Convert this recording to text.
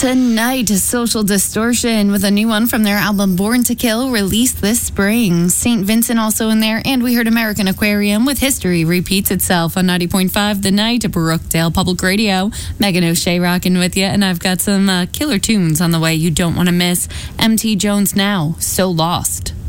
Tonight, Social Distortion with a new one from their album Born to Kill, released this spring. St. Vincent also in there, and we heard American Aquarium with History Repeats Itself on 90.5 The Night, Brookdale Public Radio. Megan O'Shea rocking with you, and I've got some killer tunes on the way you don't want to miss. MT Jones Now, So Lost.